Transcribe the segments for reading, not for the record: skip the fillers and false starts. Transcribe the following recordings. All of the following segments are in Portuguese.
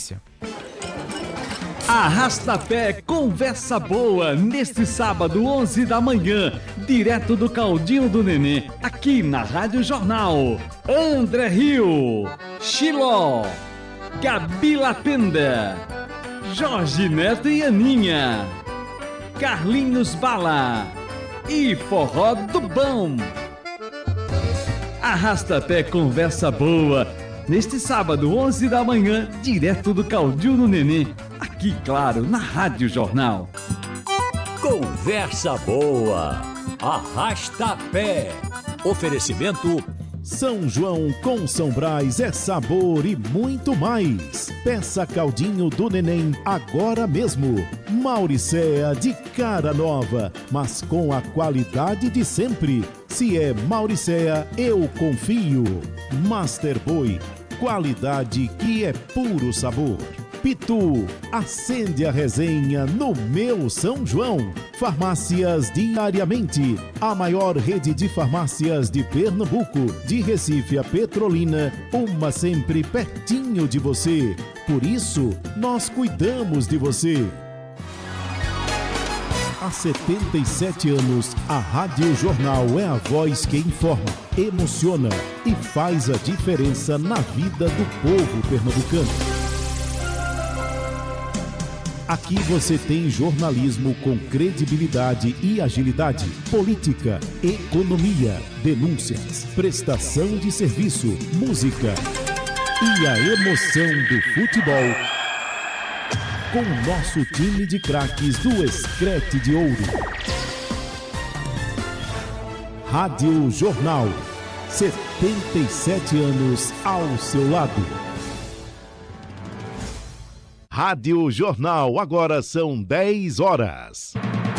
notícia. Arrasta-pé Conversa Boa, neste sábado, 11 da manhã, direto do Caldinho do Nenê, aqui na Rádio Jornal. André Rio, Xiló, Gabi Latenda, Jorge Neto e Aninha, Carlinhos Bala e Forró do Bom. Arrasta-pé Conversa Boa, neste sábado, 11 da manhã, direto do Caldinho do Nenê, aqui, claro, na Rádio Jornal. Conversa Boa, Arrasta-pé. Oferecimento São João com São Brás é sabor e muito mais. Peça Caldinho do Neném agora mesmo. Mauricéa de cara nova, mas com a qualidade de sempre. Se é Mauricéa, eu confio. Master Boi, qualidade que é puro sabor. Pitu, acende a resenha no meu São João. Farmácias Diariamente, a maior rede de farmácias de Pernambuco, de Recife a Petrolina, uma sempre pertinho de você. Por isso, nós cuidamos de você. Há 77 anos, a Rádio Jornal é a voz que informa, emociona e faz a diferença na vida do povo pernambucano. Aqui você tem jornalismo com credibilidade e agilidade, política, economia, denúncias, prestação de serviço, música e a emoção do futebol. Com o nosso time de craques do Escrete de Ouro. Rádio Jornal, 77 anos ao seu lado. Rádio Jornal, agora são 10 horas.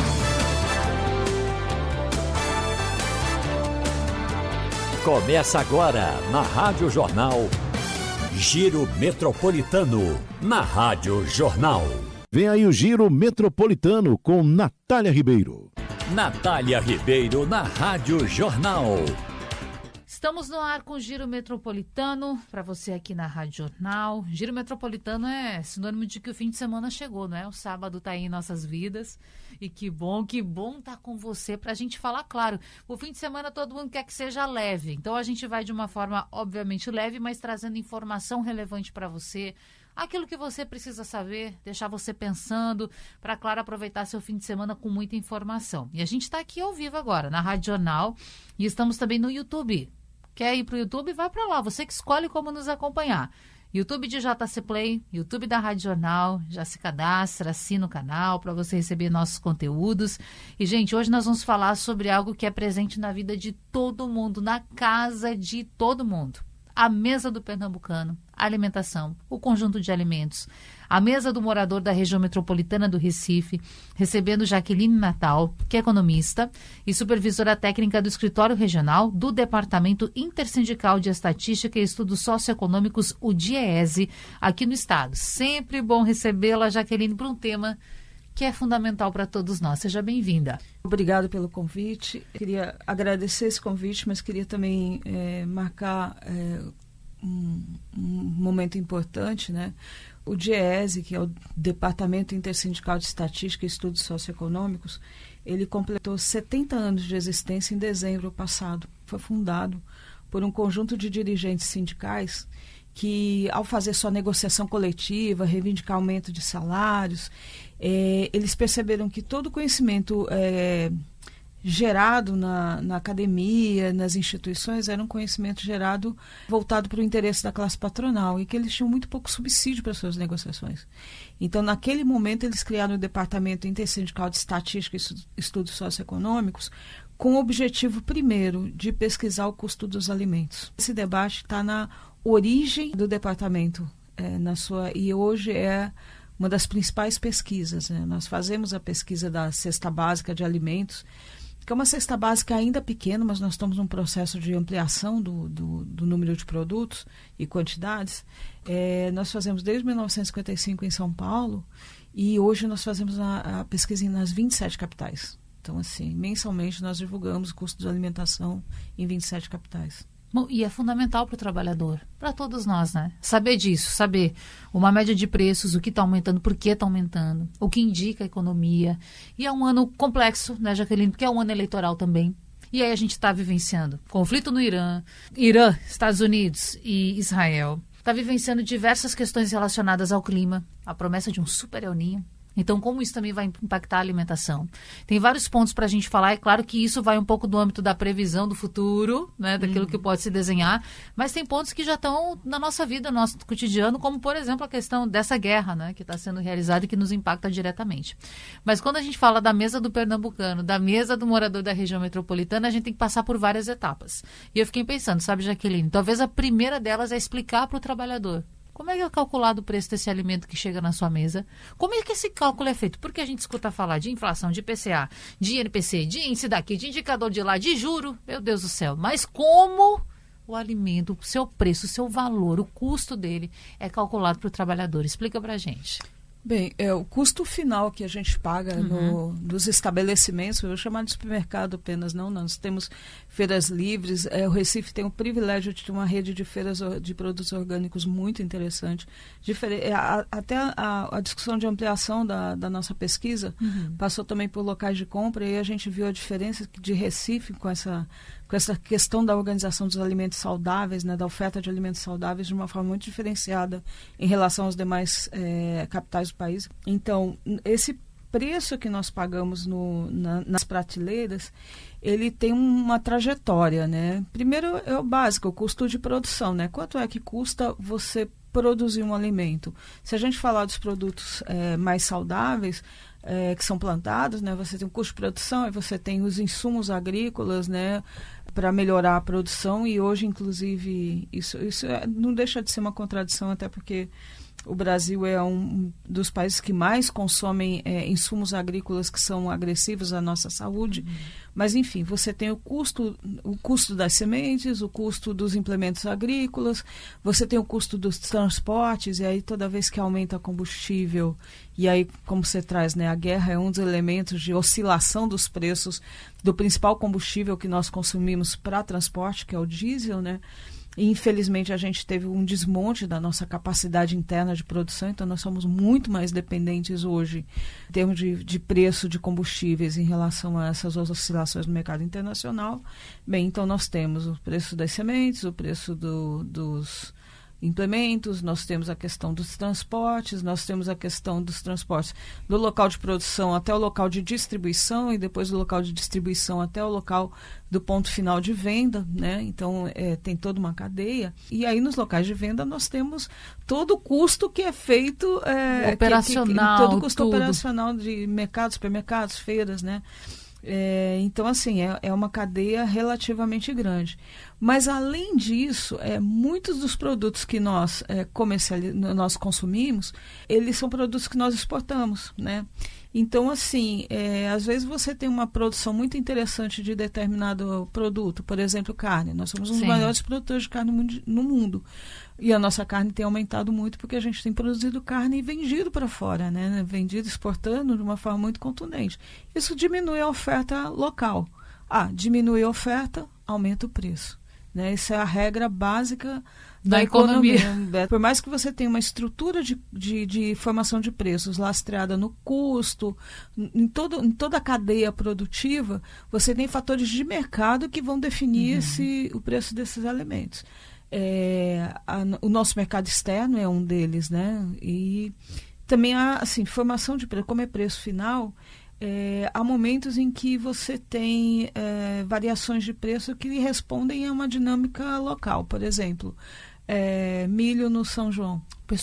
Começa agora na Rádio Jornal, Giro Metropolitano, na Rádio Jornal. Vem aí o Giro Metropolitano com Natália Ribeiro. Natália Ribeiro na Rádio Jornal. Estamos no ar com o Giro Metropolitano, para você aqui na Rádio Jornal. Giro Metropolitano é sinônimo de que o fim de semana chegou, não é? O sábado está aí em nossas vidas. E que bom estar com você para a gente falar, claro. O fim de semana todo mundo quer que seja leve. Então a gente vai de uma forma, obviamente, leve, mas trazendo informação relevante para você. Aquilo que você precisa saber, deixar você pensando, para, claro, aproveitar seu fim de semana com muita informação. E a gente está aqui ao vivo agora, na Rádio Jornal, e estamos também no YouTube. Quer ir para o YouTube? Vai para lá. Você que escolhe como nos acompanhar. YouTube de JC Play, YouTube da Rádio Jornal. Já se cadastra, assina o canal para você receber nossos conteúdos. E, gente, hoje nós vamos falar sobre algo que é presente na vida de todo mundo, na casa de todo mundo. A mesa do pernambucano, a alimentação, o conjunto de alimentos. A mesa do morador da região metropolitana do Recife, recebendo Jaqueline Natal, que é economista e supervisora técnica do Escritório Regional do Departamento Intersindical de Estatística e Estudos Socioeconômicos, o DIEESE, aqui no estado. Sempre bom recebê-la, Jaqueline, para um tema que é fundamental para todos nós. Seja bem-vinda. Obrigada pelo convite. Queria agradecer esse convite, mas queria também marcar um momento importante, né? O DIEESE, que é o Departamento Intersindical de Estatística e Estudos Socioeconômicos, ele completou 70 anos de existência em dezembro passado. Foi fundado por um conjunto de dirigentes sindicais que, ao fazer sua negociação coletiva, reivindicar aumento de salários, eles perceberam que todo o conhecimento gerado na academia, nas instituições, era um conhecimento gerado voltado para o interesse da classe patronal e que eles tinham muito pouco subsídio para suas negociações. Então, naquele momento, eles criaram o Departamento Intersindical de Estatística e Estudos Socioeconômicos com o objetivo, primeiro, de pesquisar o custo dos alimentos. Esse debate está na origem do departamento, e hoje é uma das principais pesquisas, né? Nós fazemos a pesquisa da cesta básica de alimentos, que é uma cesta básica ainda pequena, mas nós estamos num processo de ampliação do número de produtos e quantidades. Nós fazemos desde 1955 em São Paulo e hoje nós fazemos a pesquisa nas 27 capitais. Então, assim, mensalmente nós divulgamos o custo de alimentação em 27 capitais. Bom, e é fundamental para o trabalhador, para todos nós, né? Saber disso, saber uma média de preços, o que está aumentando, por que está aumentando, o que indica a economia. E é um ano complexo, né, Jaqueline? Porque é um ano eleitoral também. E aí a gente está vivenciando conflito no Irã, Estados Unidos e Israel. Está vivenciando diversas questões relacionadas ao clima, a promessa de um super El Niño. Então, como isso também vai impactar a alimentação? Tem vários pontos para a gente falar. É claro que isso vai um pouco do âmbito da previsão do futuro, né, daquilo que pode se desenhar, mas tem pontos que já estão na nossa vida, no nosso cotidiano, como, por exemplo, a questão dessa guerra, né, que está sendo realizada e que nos impacta diretamente. Mas quando a gente fala da mesa do pernambucano, da mesa do morador da região metropolitana, a gente tem que passar por várias etapas. E eu fiquei pensando, sabe, Jaqueline, talvez a primeira delas é explicar para o trabalhador como é que é calculado o preço desse alimento que chega na sua mesa? Como é que esse cálculo é feito? Porque a gente escuta falar de inflação, de IPCA, de INPC, de índice daqui, de indicador de lá, de juro. Meu Deus do céu. Mas como o alimento, o seu preço, o seu valor, o custo dele é calculado para o trabalhador? Explica para a gente. Bem, o custo final que a gente paga nos estabelecimentos, eu vou chamar de supermercado apenas, não, nós temos feiras livres, o Recife tem o privilégio de ter uma rede de feiras de produtos orgânicos muito interessante. Até a discussão de ampliação da nossa pesquisa passou também por locais de compra, e a gente viu a diferença de Recife com essa questão da organização dos alimentos saudáveis, né, da oferta de alimentos saudáveis de uma forma muito diferenciada em relação aos demais capitais do país. Então, esse preço que nós pagamos nas prateleiras, ele tem uma trajetória, né? Primeiro é o básico, o custo de produção, né? Quanto é que custa você produzir um alimento? Se a gente falar dos produtos mais saudáveis, que são plantados, né? Você tem o custo de produção e você tem os insumos agrícolas, né, para melhorar a produção, e hoje, inclusive, isso não deixa de ser uma contradição, até porque o Brasil é um dos países que mais consomem insumos agrícolas que são agressivos à nossa saúde. Mas, enfim, você tem o custo das sementes, o custo dos implementos agrícolas, você tem o custo dos transportes, e aí toda vez que aumenta combustível, e aí, como você traz, né, a guerra é um dos elementos de oscilação dos preços do principal combustível que nós consumimos para transporte, que é o diesel, né? E, infelizmente, a gente teve um desmonte da nossa capacidade interna de produção, então nós somos muito mais dependentes hoje em termos de preço de combustíveis em relação a essas oscilações no mercado internacional. Bem, então nós temos o preço das sementes, o preço dos implementos, nós temos a questão dos transportes, nós temos a questão dos transportes do local de produção até o local de distribuição, e depois do local de distribuição até o local do ponto final de venda, né? Então, tem toda uma cadeia. E aí, nos locais de venda, nós temos todo o custo que é feito... operacional, todo o custo tudo. operacional de mercados, supermercados, feiras, né? Então, assim, é uma cadeia relativamente grande. Mas, além disso, muitos dos produtos que nós consumimos, eles são produtos que nós exportamos, né? Então, assim, às vezes você tem uma produção muito interessante de determinado produto, por exemplo, carne. Nós somos um dos maiores produtores de carne no mundo. E a nossa carne tem aumentado muito porque a gente tem produzido carne e vendido para fora, né? Vendido, exportando de uma forma muito contundente. Isso diminui a oferta local. Diminui a oferta, aumenta o preço. Né? Essa é a regra básica da economia. Por mais que você tenha uma estrutura de formação de preços lastreada no custo, em toda a cadeia produtiva, você tem fatores de mercado que vão definir o preço desses alimentos. O nosso mercado externo é um deles, né? E também há, assim, formação de preço, como é preço final. Há momentos em que você tem variações de preço que respondem a uma dinâmica local. Por exemplo, milho no São João.